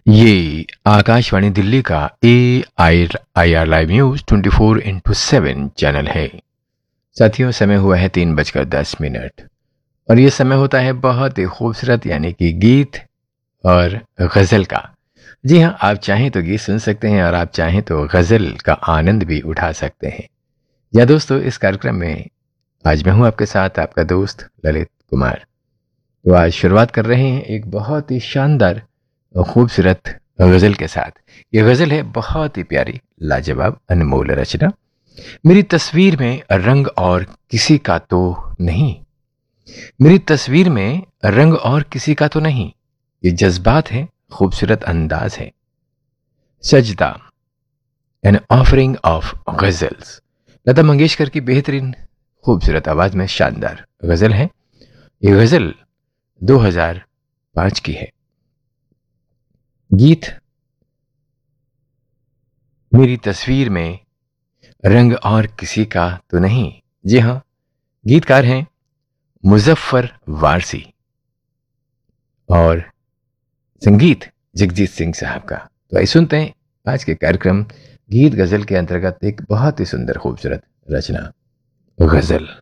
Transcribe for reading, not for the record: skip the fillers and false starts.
ये आकाशवाणी दिल्ली का AIR live news 24/7 channel है। साथियों, समय हुआ है 3:10 और ये समय होता है बहुत ही खूबसूरत यानी कि गीत और गज़ल का। जी हाँ, आप चाहें तो गीत सुन सकते हैं और आप चाहें तो गज़ल का आनंद भी उठा सकते हैं। या दोस्तों, इस कार्यक्रम में आज मैं हूं आपके साथ, आपका दोस्त ललित कुमार। तो आज शुरुआत कर रहे हैं एक बहुत ही शानदार और खूबसूरत गज़ल के साथ। ये गज़ल है बहुत ही प्यारी, लाजवाब, अनमोल रचना। मेरी तस्वीर में रंग और किसी का तो नहीं, मेरी तस्वीर में रंग और किसी का तो नहीं, ये जज्बात है, खूबसूरत अंदाज है। सजदा, an offering of ghazals. Lata Mangeshkar की बेहतरीन खूबसूरत आवाज में शानदार गज़ल है। ये गज़ल 2005 की है। गीत मेरी तस्वीर में रंग और किसी का तो नहीं। जी हाँ, गीतकार हैं मुजफ्फर वारसी और संगीत जगजीत सिंह साहब का। तो आइए सुनते हैं आज के कार्यक्रम गीत गजल के अंतर्गत एक बहुत ही सुंदर खूबसूरत रचना, गजल।